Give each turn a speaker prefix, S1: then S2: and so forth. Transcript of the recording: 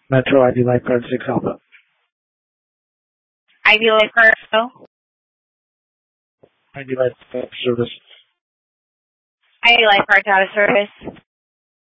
S1: Metro ID Lifeguard 6 Alpha.
S2: ID Lifeguard,
S1: ID Lifeguard Service.
S2: ID Lifeguard out of service.